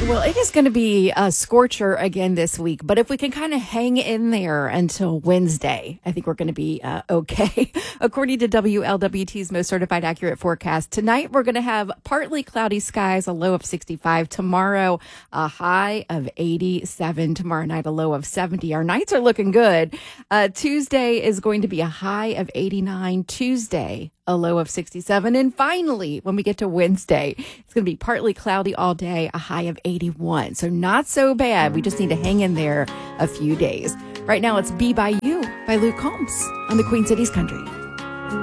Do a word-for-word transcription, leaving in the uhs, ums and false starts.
Well, it is going to be a scorcher again this week, but if we can kind of hang in there until Wednesday, I think we're going to be uh, okay. According to W L W T's most certified accurate forecast, tonight we're going to have partly cloudy skies, a low of sixty-five. Tomorrow, a high of eighty-seven. Tomorrow night, a low of seventy. Our nights are looking good. Uh, Tuesday is going to be a high of eighty-nine. Tuesday, a low of sixty-seven. And finally, when we get to Wednesday, it's going to be partly cloudy all day, a high of eighty-one. So not so bad. We just need to hang in there a few days. Right now, it's Be By You by Luke Combs on the Queen Cities Country.